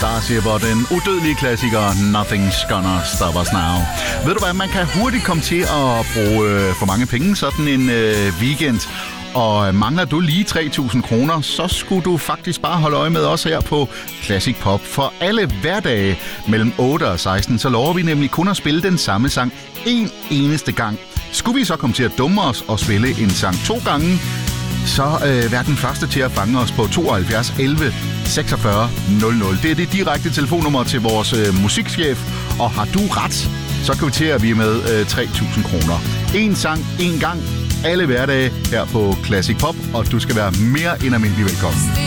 Starship og den udødelige klassiker Nothing's Gonna Stop Us Now. Ved du hvad, man kan hurtigt komme til at bruge for mange penge sådan en weekend. Og mangler du lige 3.000 kroner, så skulle du faktisk bare holde øje med os her på Classic Pop. For alle hverdage mellem 8 og 16, så lover vi nemlig kun at spille den samme sang en eneste gang. Skulle vi så komme til at dumme os og spille en sang 2 gange, så vær den første til at fange os på 72 11 46 00. Det er det direkte telefonnummer til vores musikchef, og har du ret, så kvitterer vi med 3.000 kroner. En sang, en gang, alle hverdage her på Classic Pop, og du skal være mere end almindelig velkommen.